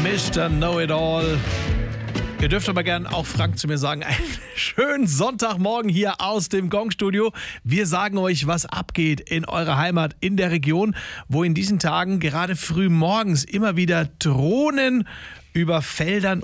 Mr. Know-It-All. Ihr dürft aber gern auch Frank zu mir sagen, einen schönen Sonntagmorgen hier aus dem Gong-Studio. Wir sagen euch, was abgeht in eurer Heimat, in der Region, wo in diesen Tagen gerade früh morgens immer wieder Drohnen über Feldern